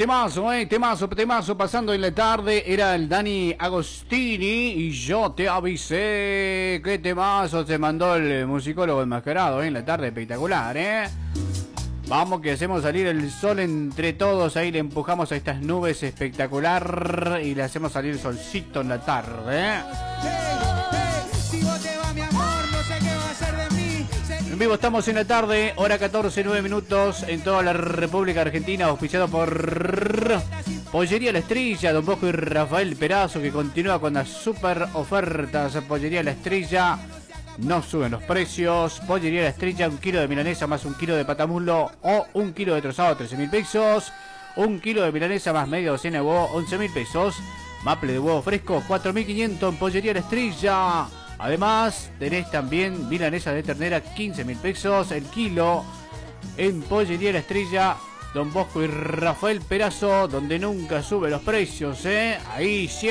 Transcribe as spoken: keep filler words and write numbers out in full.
Temazo, eh, temazo, temazo, pasando en la tarde, era el Dani Agostini y yo te avisé. Qué temazo se mandó el musicólogo enmascarado, eh, en la tarde, espectacular, eh. Vamos que hacemos salir el sol entre todos, ahí le empujamos a estas nubes espectacular y le hacemos salir el solcito en la tarde, eh. En vivo estamos en la tarde, hora catorce, nueve minutos, en toda la República Argentina, auspiciado por Pollería La Estrella, Don Bosco y Rafael Perazo, que continúa con las super ofertas. Pollería La Estrella, no suben los precios. Pollería La Estrella, un kilo de milanesa más un kilo de patamulo o un kilo de trozado, trece mil pesos. Un kilo de milanesa más media docena de huevo, once mil pesos. Maple de huevo fresco, cuatro mil quinientos en Pollería La Estrella. Además, tenés también milanesa de ternera, quince mil pesos el kilo en Pollería La Estrella, Don Bosco y Rafael Perazo, donde nunca sube los precios, ¿eh? Ahí siempre.